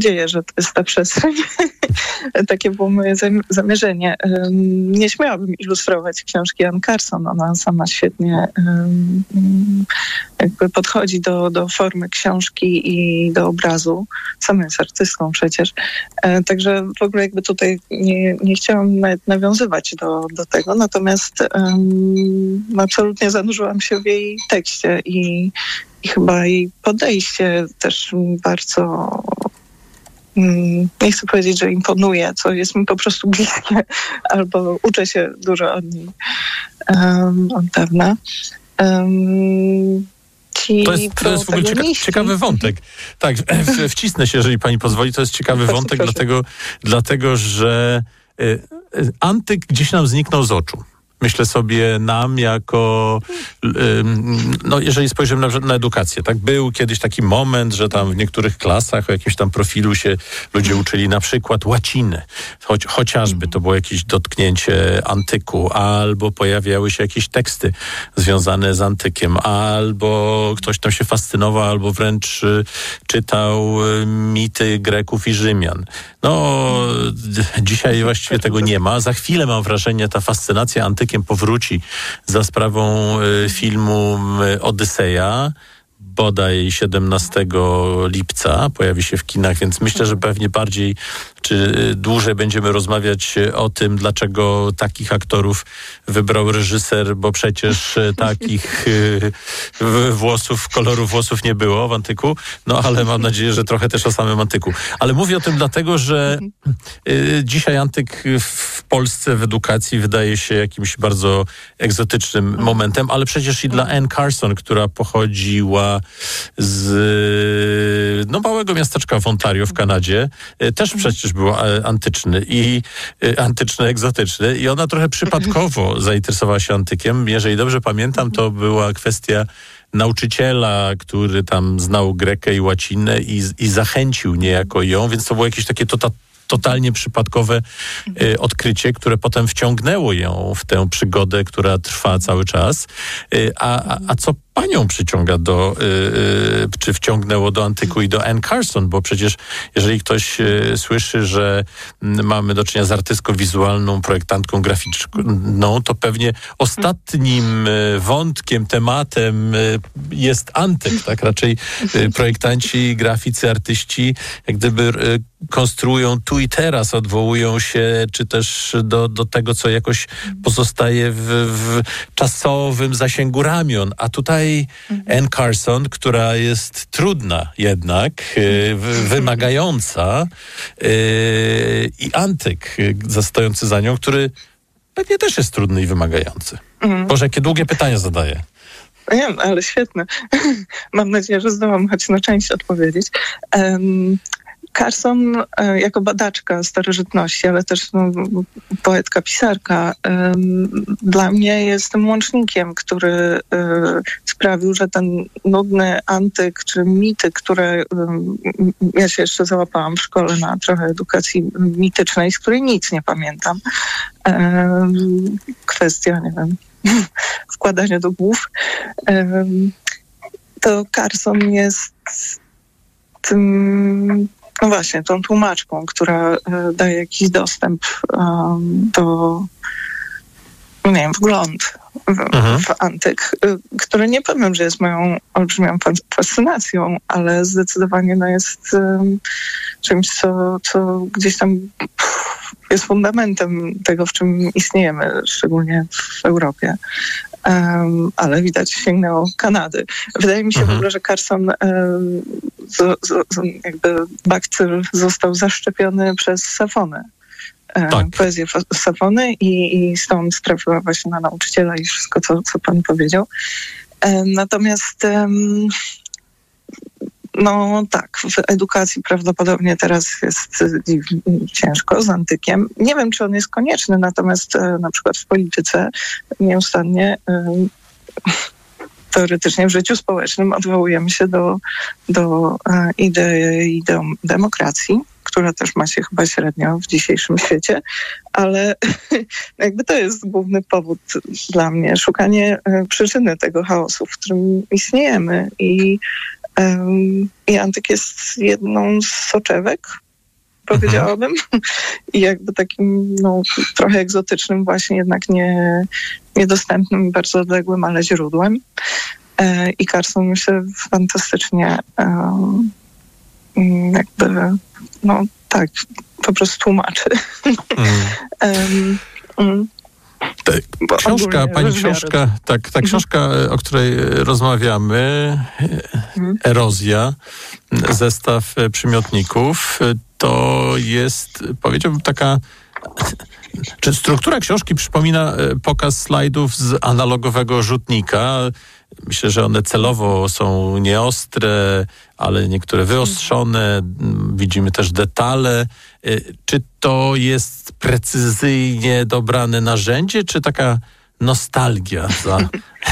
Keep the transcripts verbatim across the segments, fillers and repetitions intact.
nadzieję, że to jest ta przestrzeń. Takie było moje zamierzenie. Nie śmiałabym ilustrować książki Anne Carson. Ona sama świetnie jakby podchodzi do, do formy książki i do obrazu. Sama jest artystką przecież. Także w ogóle jakby tutaj nie, nie chciałam nawet nawiązywać do, do tego. Natomiast um, absolutnie zanurzyłam się w jej tekście i, i chyba jej podejście też bardzo... Nie chcę powiedzieć, że imponuje, co jest mi po prostu bliskie, albo uczę się dużo od niej um, od dawna. Um, To jest, to jest w ogóle cieka- ciekawy wątek. Tak, w, wcisnę się, jeżeli pani pozwoli. To jest ciekawy Bardzo wątek, proszę. dlatego, dlatego że y, y, antyk gdzieś nam zniknął z oczu. Myślę sobie nam jako, no jeżeli spojrzymy na, na edukację, tak, był kiedyś taki moment, że tam w niektórych klasach o jakimś tam profilu się ludzie uczyli na przykład łaciny, choć, chociażby to było jakieś dotknięcie antyku, albo pojawiały się jakieś teksty związane z antykiem, albo ktoś tam się fascynował, albo wręcz czytał mity Greków i Rzymian. No, dzisiaj właściwie tego nie ma. Za chwilę mam wrażenie, ta fascynacja antykiem powróci za sprawą y, filmu y, Odyseja. Bodaj siedemnastego lipca pojawi się w kinach, więc myślę, że pewnie bardziej czy dłużej będziemy rozmawiać o tym, dlaczego takich aktorów wybrał reżyser, bo przecież takich y, włosów, koloru włosów nie było w antyku. No ale mam nadzieję, że trochę też o samym antyku. Ale mówię o tym dlatego, że y, dzisiaj antyk w Polsce w edukacji wydaje się jakimś bardzo egzotycznym momentem, ale przecież i dla Anne Carson, która pochodziła z no, małego miasteczka w Ontario w Kanadzie, też przecież był antyczny i antyczny, egzotyczny i ona trochę przypadkowo zainteresowała się antykiem. Jeżeli dobrze pamiętam, to była kwestia nauczyciela, który tam znał grekę i łacinę i, i zachęcił niejako ją, więc to było jakieś takie tota, totalnie przypadkowe y, odkrycie, które potem wciągnęło ją w tę przygodę, która trwa cały czas. Y, a, a, a co panią przyciąga do, y, y, czy wciągnęło do antyku i do Anne Carson, bo przecież jeżeli ktoś y, słyszy, że y, mamy do czynienia z artystką wizualną, projektantką graficzną, to pewnie ostatnim y, wątkiem, tematem y, jest antyk, tak? Raczej y, projektanci, graficy, artyści jak gdyby y, konstruują tu i teraz, odwołują się czy też do, do tego, co jakoś pozostaje w, w czasowym zasięgu ramion, a tutaj Anne Carson, która jest trudna jednak, y, wymagająca y, i antyk y, stojący za nią, który pewnie też jest trudny i wymagający. Mhm. Boże, jakie długie pytania zadaję. Nie, ale świetne. Mam nadzieję, że zdołam choć na część odpowiedzieć. Um, Carson e, jako badaczka starożytności, ale też no, poetka, pisarka, e, dla mnie jest tym łącznikiem, który e, sprawił, że ten nudny antyk czy mity, które e, ja się jeszcze załapałam w szkole na trochę edukacji mitycznej, z której nic nie pamiętam. E, kwestia, nie wiem, wkładania do głów. E, to Carson jest tym... No właśnie, tą tłumaczką, która y, daje jakiś dostęp y, do, nie wiem, wgląd w, mhm. w antyk, y, który nie powiem, że jest moją olbrzymią fascynacją, ale zdecydowanie no, jest y, czymś, co, co gdzieś tam pff, jest fundamentem tego, w czym istniejemy, szczególnie w Europie. Um, ale widać sięgnęło Kanady. Wydaje mi się mhm. w ogóle, że Carson um, z, z, z, jakby bakcyl został zaszczepiony przez Safonę. Um, tak. Poezję Safony i, i stąd trafiła właśnie na nauczyciela i wszystko, co, co pan powiedział. Um, natomiast um, no tak, w edukacji prawdopodobnie teraz jest ciężko z antykiem. Nie wiem, czy on jest konieczny, natomiast e, na przykład w polityce nieustannie e, teoretycznie w życiu społecznym odwołujemy się do, do e, idei dem- demokracji, która też ma się chyba średnio w dzisiejszym świecie, ale jakby to jest główny powód dla mnie, szukanie e, przyczyny tego chaosu, w którym istniejemy i I Antyk jest jedną z soczewek, powiedziałabym, i jakby takim no, trochę egzotycznym, właśnie jednak nie, niedostępnym, bardzo odległym, ale źródłem. I Carson mi się fantastycznie jakby, no tak, po prostu tłumaczy. Mm. um, Ta książka, pani książka, tak, ta książka, o której rozmawiamy, Erozja, zestaw przymiotników, to jest, powiedziałbym, taka... Czy struktura książki przypomina pokaz slajdów z analogowego rzutnika? Myślę, że one celowo są nieostre, ale niektóre wyostrzone. Widzimy też detale. Czy to jest precyzyjnie dobrane narzędzie, czy taka nostalgia za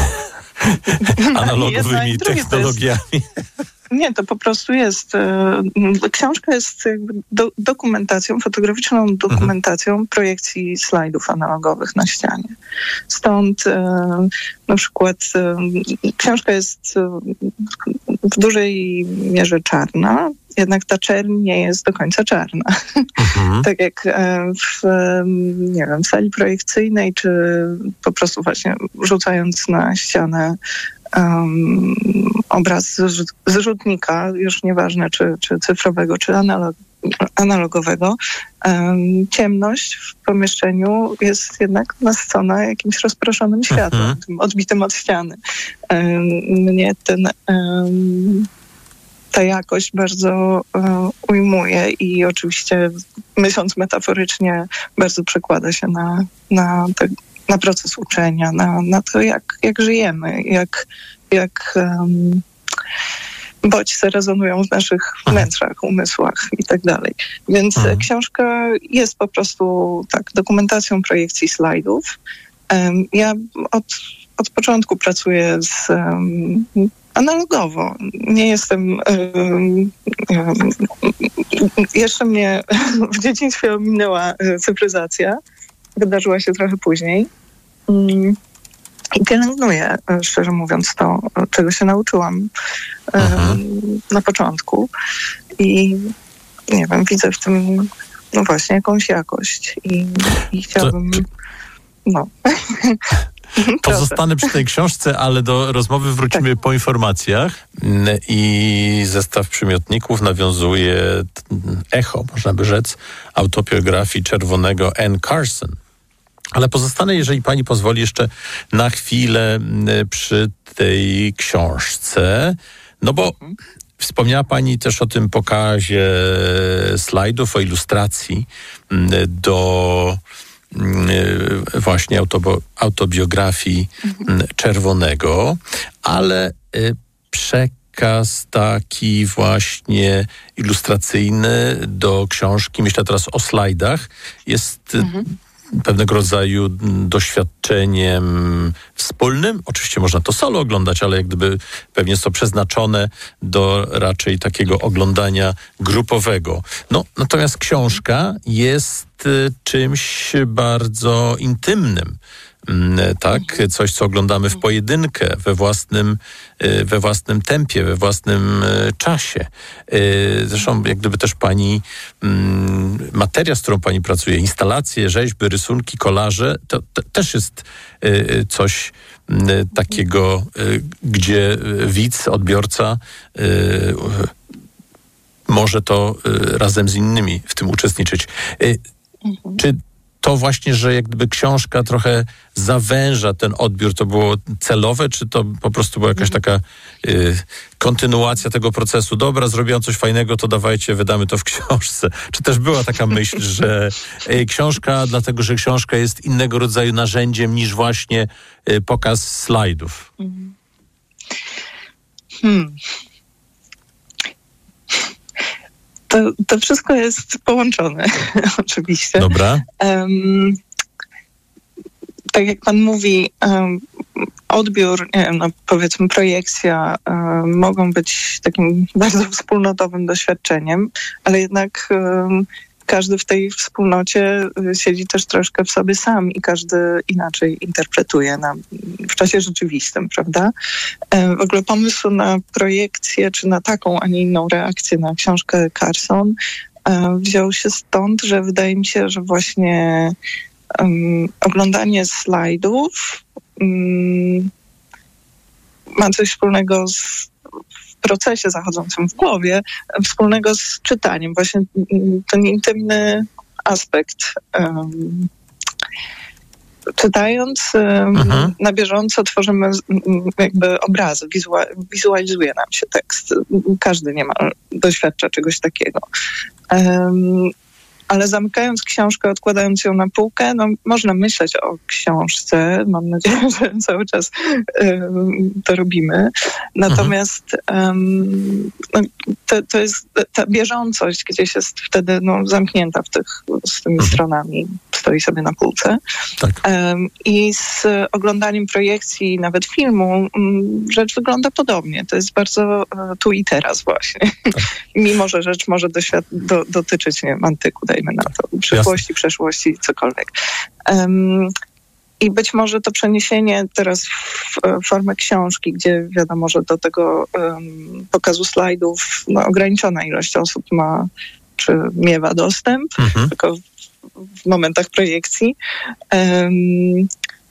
analogowymi technologiami? Nie, to po prostu jest. Książka jest jakby do, dokumentacją, fotograficzną dokumentacją mhm. projekcji slajdów analogowych na ścianie. Stąd na przykład książka jest w dużej mierze czarna, jednak ta czerń nie jest do końca czarna. Mhm. Tak jak w, nie wiem, w sali projekcyjnej, czy po prostu właśnie rzucając na ścianę Um, obraz z, z rzutnika, już nieważne czy, czy cyfrowego, czy analog, analogowego, um, ciemność w pomieszczeniu jest jednak nasycona jakimś rozproszonym światłem, uh-huh. odbitym od ściany. Um, mnie ten, um, ta jakość bardzo um, ujmuje i oczywiście, myśląc metaforycznie, bardzo przekłada się na, na te na proces uczenia, na, na to, jak, jak żyjemy, jak, jak um, bodźce rezonują w naszych wnętrzach, umysłach i tak dalej. Więc mhm. książka jest po prostu tak dokumentacją projekcji slajdów. Um, ja od, od początku pracuję z, um, analogowo. Nie jestem... Um, um, jeszcze mnie w dzieciństwie ominęła cyfryzacja. Wydarzyła się trochę później. I pielęgnuję, szczerze mówiąc, to, czego się nauczyłam mhm. na początku. I nie wiem, widzę w tym no właśnie jakąś jakość. I, i chciałabym... To, czy... No. Pozostanę przy tej książce, ale do rozmowy wrócimy tak. po informacjach. I zestaw przymiotników nawiązuje echo, można by rzec, autobiografii czerwonego Anne Carson. Ale pozostanę, jeżeli pani pozwoli, jeszcze na chwilę przy tej książce. No bo mhm. wspomniała pani też o tym pokazie slajdów, o ilustracji do właśnie autobo- autobiografii mhm. czerwonego, ale przekaz taki właśnie ilustracyjny do książki, myślę teraz o slajdach, jest mhm. pewnego rodzaju doświadczeniem wspólnym. Oczywiście można to solo oglądać, ale jak gdyby pewnie jest to przeznaczone do raczej takiego oglądania grupowego. No, natomiast książka jest czymś bardzo intymnym. Tak, coś, co oglądamy w pojedynkę, we własnym, we własnym tempie, we własnym czasie. Zresztą jak gdyby też pani materia, z którą pani pracuje, instalacje, rzeźby, rysunki, kolaże, to, to też jest coś takiego, gdzie widz, odbiorca może to razem z innymi w tym uczestniczyć. Czy to właśnie, że jak gdyby książka trochę zawęża ten odbiór, to było celowe, czy to po prostu była jakaś taka y, kontynuacja tego procesu? Dobra, zrobiłam coś fajnego, to dawajcie, wydamy to w książce. Czy też była taka myśl, że y, książka, dlatego że książka jest innego rodzaju narzędziem niż właśnie y, pokaz slajdów? Hmm. To, to wszystko jest połączone, oczywiście. Dobra. Um, tak jak pan mówi, um, odbiór, nie wiem, no powiedzmy projekcja um, mogą być takim bardzo wspólnotowym doświadczeniem, ale jednak um, każdy w tej wspólnocie siedzi też troszkę w sobie sam i każdy inaczej interpretuje na, w czasie rzeczywistym, prawda? W ogóle pomysł na projekcję, czy na taką, a nie inną reakcję na książkę Carson wziął się stąd, że wydaje mi się, że właśnie um, oglądanie slajdów um, ma coś wspólnego z w procesie zachodzącym w głowie, wspólnego z czytaniem. Właśnie ten intymny aspekt. Um, czytając um, mhm. na bieżąco tworzymy um, jakby obrazy, wizua- wizualizuje nam się tekst. Każdy niemal doświadcza czegoś takiego. Um, ale zamykając książkę, odkładając ją na półkę, no można myśleć o książce. Mam nadzieję, że cały czas um, to robimy. Natomiast um, no, to, to jest ta bieżącość gdzieś jest wtedy no, zamknięta w tych, z tymi mhm. stronami. Stoi sobie na półce. Tak. Um, I z oglądaniem projekcji, nawet filmu, um, rzecz wygląda podobnie. To jest bardzo uh, tu i teraz właśnie. Tak. Mimo, że rzecz może doświad- do, dotyczyć, nie wiem, antyku, dajmy na to, przyszłości, Jasne. przeszłości, cokolwiek. Um, I być może to przeniesienie teraz w formę książki, gdzie wiadomo, że do tego um, pokazu slajdów no, ograniczona ilość osób ma, czy miewa dostęp, mhm. tylko w momentach projekcji. Um,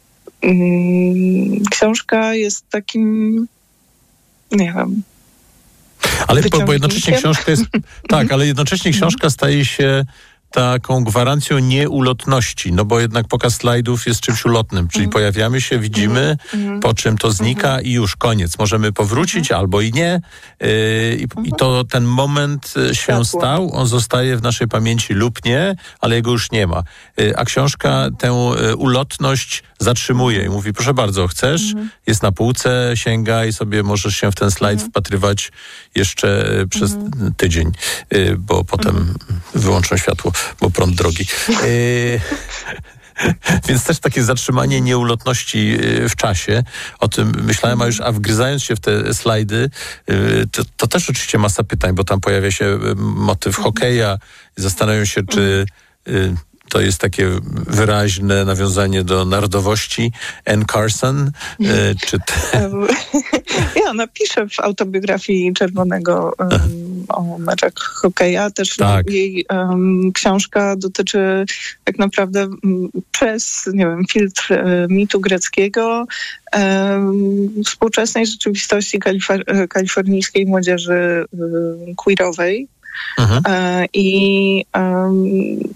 um, książka jest takim, nie wiem, ale bo, bo jednocześnie książka jest, tak, ale jednocześnie książka staje się taką gwarancją nieulotności, no bo jednak pokaz slajdów jest czymś ulotnym, czyli mm. pojawiamy się, widzimy, mm. po czym to znika mm. i już koniec. Możemy powrócić mm. albo i nie. Yy, i, I to ten moment się stał, on zostaje w naszej pamięci lub nie, ale jego już nie ma. Yy, a książka tę ulotność zatrzymuje i mówi, proszę bardzo, chcesz, mm. jest na półce, sięgaj sobie, możesz się w ten slajd mm. wpatrywać jeszcze przez mm. tydzień, yy, bo potem mm. wyłączą światło, bo prąd drogi. Yy, więc też takie zatrzymanie nieulotności w czasie. O tym myślałem, a już a wgryzając się w te slajdy, yy, to, to też oczywiście masa pytań, bo tam pojawia się motyw hokeja i zastanawiam się, czy yy, to jest takie wyraźne nawiązanie do narodowości Anne Carson. E, czy te... Ja, ona pisze w autobiografii Czerwonego um, o meczach hokeja. Też tak. jej um, książka dotyczy tak naprawdę um, przez, nie wiem, filtr um, mitu greckiego, um, współczesnej rzeczywistości kalifor- kalifornijskiej młodzieży um, queerowej. Mhm. E, I um,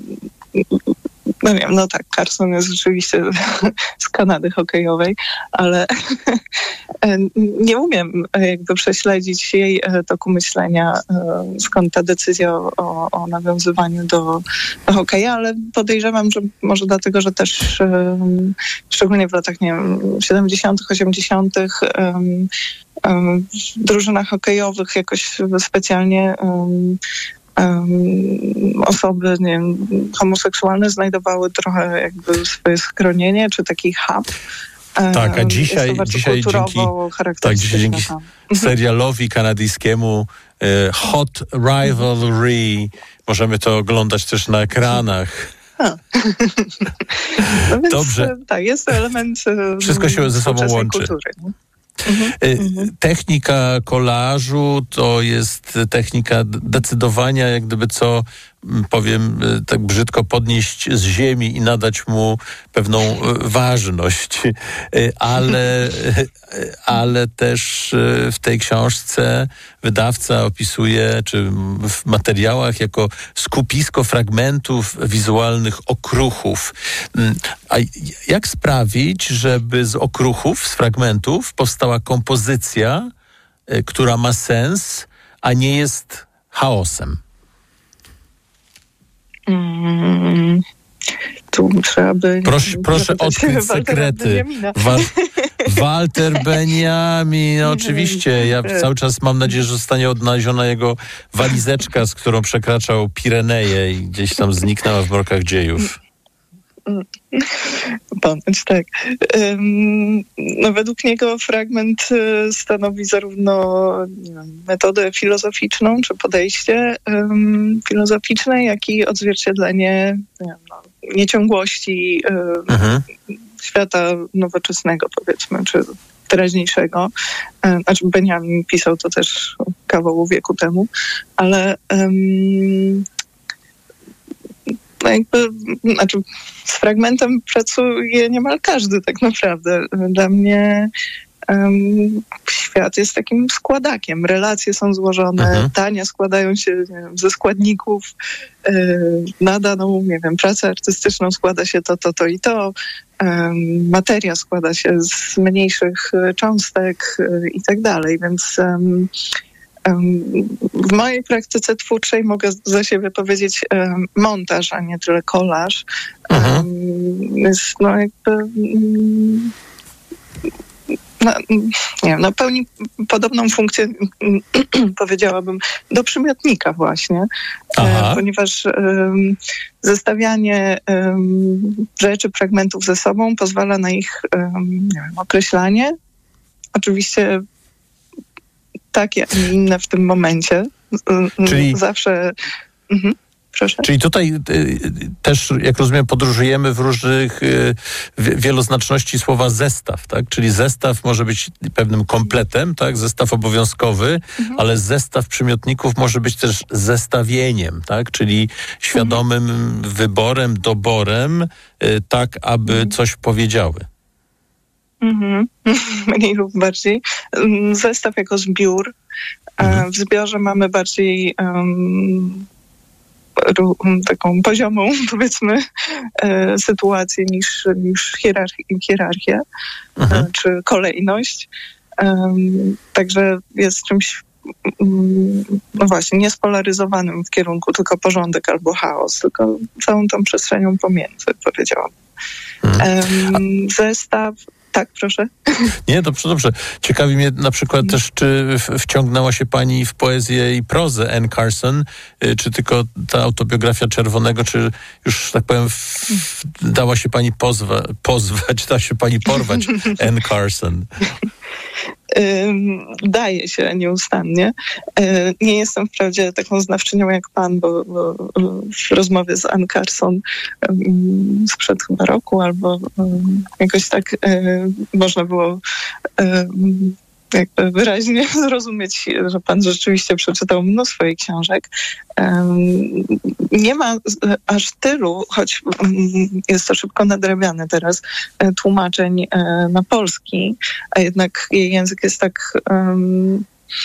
no wiem, no tak, Carson jest rzeczywiście z Kanady hokejowej, ale nie umiem jakby prześledzić jej toku myślenia, skąd ta decyzja o, o nawiązywaniu do, do hokeja, ale podejrzewam, że może dlatego, że też szczególnie w latach, nie wiem, siedemdziesiątych, osiemdziesiątych w drużynach hokejowych jakoś specjalnie Um, osoby, nie wiem, homoseksualne znajdowały trochę jakby swoje schronienie, czy taki hub. Tak, a dzisiaj, dzisiaj dzięki, tak, dzisiaj dzięki serialowi kanadyjskiemu e, Hot Rivalry możemy to oglądać też na ekranach. No więc, Dobrze. Tak, jest to element wszystko się ze sobą łączy. Kultury, nie? Mm-hmm. Technika kolażu to jest technika decydowania, jak gdyby co, powiem tak brzydko, podnieść z ziemi i nadać mu pewną ważność. Ale, ale też w tej książce wydawca opisuje, czy w materiałach, jako skupisko fragmentów wizualnych okruchów. A jak sprawić, żeby z okruchów, z fragmentów powstała kompozycja, która ma sens, a nie jest chaosem? Mm, tu trzeba by... Proszę, proszę odkryć sekrety. Wa- Walter Benjamin, no, oczywiście. Ja cały czas mam nadzieję, że zostanie odnaleziona jego walizeczka, z którą przekraczał Pireneje i gdzieś tam zniknęła w mrokach dziejów. Ponoć tak. No, według niego fragment stanowi zarówno nie wiem, metodę filozoficzną, czy podejście um, filozoficzne, jak i odzwierciedlenie nie wiem, no, nieciągłości um, świata nowoczesnego, powiedzmy, czy teraźniejszego. Znaczy Benjamin pisał to też kawał wieku temu, ale um, no jakby, znaczy z fragmentem pracuje niemal każdy tak naprawdę. Dla mnie um, świat jest takim składakiem. Relacje są złożone, mhm. dania składają się nie wiem, ze składników. Yy, na daną, nie wiem, pracę artystyczną składa się to, to, to i to. Um, materia składa się z mniejszych cząstek yy, i tak dalej, więc um, w mojej praktyce twórczej mogę za siebie powiedzieć um, montaż, a nie tyle kolaż. Mhm. Um, jest no jakby um, no, nie wiem, no pełni podobną funkcję powiedziałabym do przymiotnika właśnie, e, ponieważ um, zestawianie um, rzeczy, fragmentów ze sobą pozwala na ich um, nie wiem, określanie. Oczywiście takie, a nie inne w tym momencie. Czyli zawsze... Mhm. Proszę. Czyli tutaj y, też, jak rozumiem, podróżujemy w różnych y, wieloznaczności słowa zestaw, tak? Czyli zestaw może być pewnym kompletem, tak? Zestaw obowiązkowy, mhm. ale zestaw przymiotników może być też zestawieniem, tak? Czyli świadomym mhm. wyborem, doborem, y, tak, aby mhm. coś powiedziały. Mhm. Mniej lub bardziej. Zestaw jako zbiór. Mhm. W zbiorze mamy bardziej um, taką poziomą, powiedzmy, e, sytuację niż, niż hierarchię, hierarchię mhm. e, czy kolejność. E, także jest czymś mm, no właśnie, niespolaryzowanym w kierunku tylko porządek albo chaos, tylko całą tą przestrzenią pomiędzy, powiedziałam. Mhm. E, zestaw Tak, proszę. Nie, dobrze, dobrze. Ciekawi mnie na przykład też, czy wciągnęła się pani w poezję i prozę Anne Carson, czy tylko ta autobiografia Czerwonego, czy już, tak powiem, w, dała się pani pozwa, pozwać, da się pani porwać Anne Carson? Daje się nieustannie. Nie jestem wprawdzie taką znawczynią jak pan, bo, bo w rozmowie z Anne Carson sprzed chyba roku albo jakoś tak można było jakby wyraźnie zrozumieć, że pan rzeczywiście przeczytał mnóstwo jej książek. Nie ma aż tylu, choć jest to szybko nadrabiane teraz, tłumaczeń na polski, a jednak jej język jest tak um,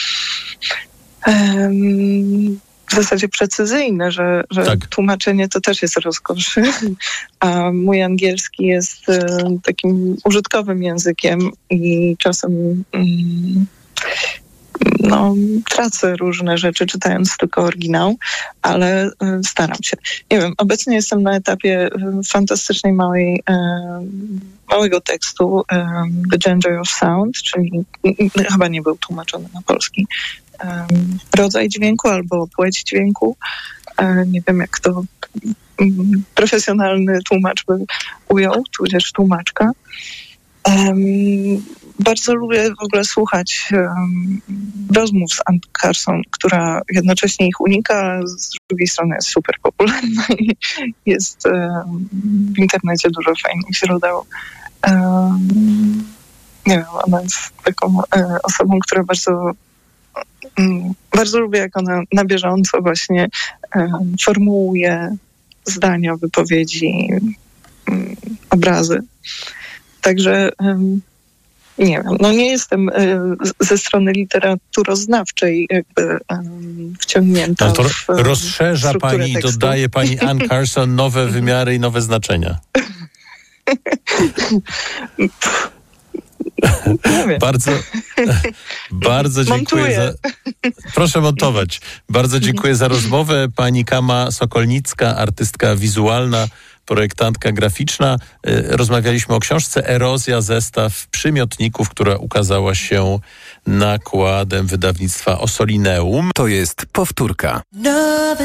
um, w zasadzie precyzyjny, że, że tak. Tłumaczenie to też jest rozkosz. A mój angielski jest um, takim użytkowym językiem i czasem um, no, tracę różne rzeczy czytając tylko oryginał, ale um, staram się. Nie wiem, obecnie jestem na etapie um, fantastycznej małej um, małego tekstu um, The Gender of Sound, czyli um, chyba nie był tłumaczony na polski. Um, rodzaj dźwięku albo płeć dźwięku. Um, nie wiem, jak to um, profesjonalny tłumacz by ujął, tudzież tłumaczka. Um, bardzo lubię w ogóle słuchać um, rozmów z Anne Carson, która jednocześnie ich unika, a z drugiej strony jest super popularna i jest um, w internecie dużo fajnych źródeł. Um, nie wiem, ona jest taką e, osobą, która bardzo um, bardzo lubię, jak ona na bieżąco właśnie um, formułuje zdania, wypowiedzi, um, obrazy. Także um, nie wiem, no nie jestem y, ze strony literaturoznawczej jakby um, wciągnięta. No to w, rozszerza w pani i dodaje pani Anne Carson nowe wymiary i nowe znaczenia. bardzo, bardzo dziękuję za... Proszę montować. Bardzo dziękuję za rozmowę. Pani Kama Sokolnicka, artystka wizualna, projektantka graficzna. Rozmawialiśmy o książce Erozja, zestaw przymiotników, która ukazała się nakładem wydawnictwa Ossolineum. To jest powtórka.